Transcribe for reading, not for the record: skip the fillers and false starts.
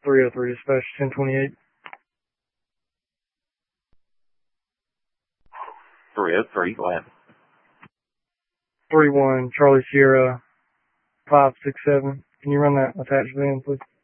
303, dispatch 1028. 303, go ahead. 31, Charlie Sierra, 567. Can you run that attached van, please?